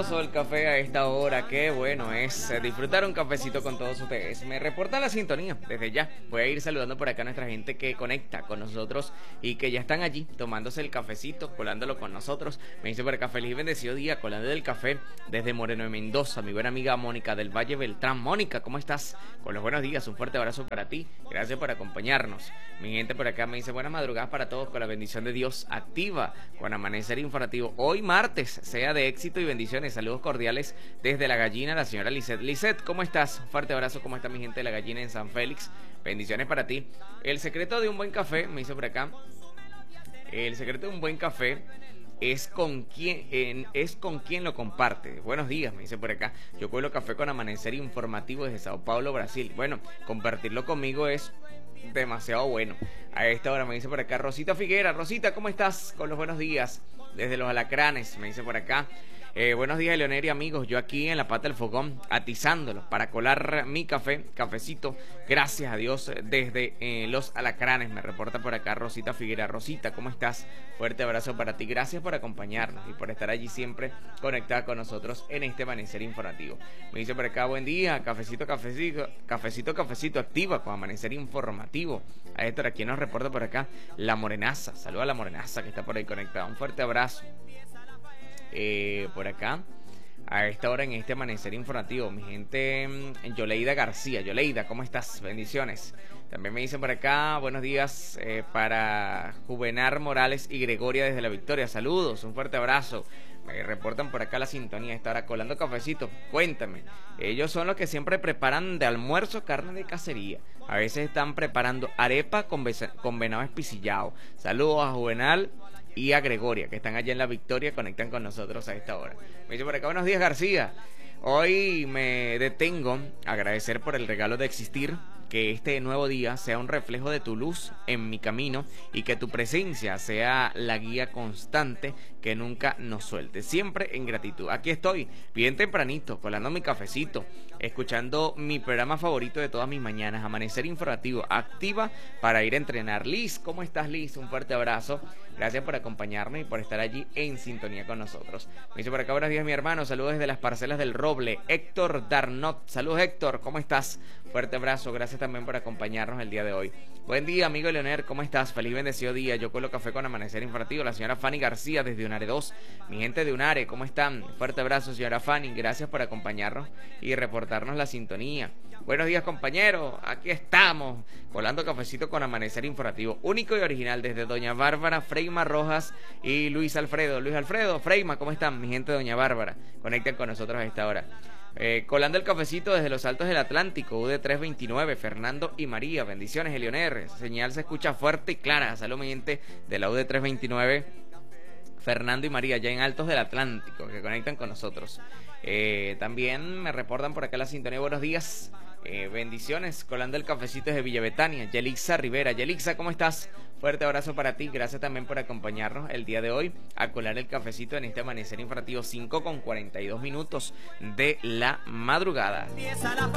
sabroso el café a esta hora, qué bueno es disfrutar un cafecito con todos ustedes. Me reporta la sintonía desde ya. Voy a ir saludando por acá a nuestra gente que conecta con nosotros y que ya están allí tomándose el cafecito, colándolo con nosotros. Me dice por acá, feliz y bendecido día, colando del café desde Moreno de Mendoza, mi buena amiga Mónica del Valle Beltrán. Mónica, ¿cómo estás? Con los buenos días, un fuerte abrazo para ti, gracias por acompañarnos. Mi gente por acá me dice buenas madrugadas para todos, con la bendición de Dios activa, con amanecer informativo. Hoy martes, sea de éxito y bendiciones. Saludos cordiales desde La Gallina, la señora Lisette. Lisette, ¿cómo estás? Un fuerte abrazo, ¿cómo está mi gente de La Gallina en San Félix? Bendiciones para ti. El secreto de un buen café, me dice por acá, el secreto de un buen café es con quien lo comparte. Buenos días, me dice por acá. Yo cuelo café con amanecer informativo desde Sao Paulo, Brasil. Bueno, compartirlo conmigo es demasiado bueno. A esta hora me dice por acá Rosita Figuera. Rosita, ¿cómo estás? Con los buenos días desde Los Alacranes, me dice por acá. Buenos días, Leonel y amigos. Yo aquí en la pata del fogón, atizándolo para colar mi cafecito. Gracias a Dios, desde Los Alacranes. Me reporta por acá Rosita Figuera. Rosita, ¿cómo estás? Fuerte abrazo para ti. Gracias por acompañarnos y por estar allí siempre conectada con nosotros en este amanecer informativo. Me dice por acá, buen día, cafecito, activa con amanecer informativo. A esta hora, ¿quién nos reporta por acá? La Morenaza. Saluda a la Morenaza que está por ahí conectada. Un fuerte abrazo. Por acá a esta hora en este amanecer informativo, mi gente Yoleida García. Yoleida, ¿cómo estás? Bendiciones. También me dicen por acá, buenos días para Juvenar Morales y Gregoria desde La Victoria. Saludos, un fuerte abrazo. Me reportan por acá la sintonía, estará colando cafecito. Cuéntame, ellos son los que siempre preparan de almuerzo carne de cacería. A veces están preparando arepa con venado espicillado. Saludos a Juvenal y a Gregoria, que están allá en La Victoria, conectan con nosotros a esta hora. Me dice por acá, buenos días García. Hoy me detengo a agradecer por el regalo de existir, que este nuevo día sea un reflejo de tu luz en mi camino y que tu presencia sea la guía constante que nunca nos suelte, siempre en gratitud. Aquí estoy, bien tempranito, colando mi cafecito, escuchando mi programa favorito de todas mis mañanas, Amanecer Informativo, activa para ir a entrenar. Liz, ¿cómo estás, Liz? Un fuerte abrazo. Gracias por acompañarnos y por estar allí en sintonía con nosotros. Me dice por acá, buenos días mi hermano, saludos desde las parcelas del Roble, Héctor Darnot. Saludos Héctor, ¿cómo estás? Fuerte abrazo, gracias también por acompañarnos el día de hoy. Buen día amigo Leonel, ¿cómo estás? Feliz y bendecido día, yo cuelo café con amanecer informativo. La señora Fanny García desde Unare 2, mi gente de Unare, ¿cómo están? Fuerte abrazo señora Fanny, gracias por acompañarnos y reportarnos la sintonía. Buenos días compañeros, aquí estamos, colando cafecito con amanecer informativo, único y original desde Doña Bárbara, Freima Rojas y Luis Alfredo. Luis Alfredo, Freima, ¿cómo están? Mi gente de Doña Bárbara, conecten con nosotros a esta hora. Colando el cafecito desde los altos del Atlántico, UD 329, Fernando y María, bendiciones, Elioner, señal se escucha fuerte y clara, salud mi gente de la UD 329, Fernando y María, ya en altos del Atlántico, que conectan con nosotros. También me reportan por acá la sintonía, buenos días, bendiciones, colando el cafecito desde Villa Betania, Yelixa Rivera. Yelixa, ¿cómo estás? Fuerte abrazo para ti, gracias también por acompañarnos el día de hoy a colar el cafecito en este amanecer informativo, 5:42 de la madrugada.